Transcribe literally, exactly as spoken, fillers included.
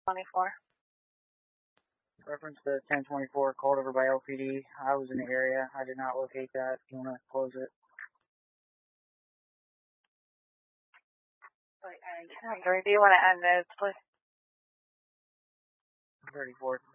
twenty-four. Reference to ten twenty-four called over by L P D. I was in the area. I did not locate that. You want to close it? Wait, do you want to end this, please? thirty-four.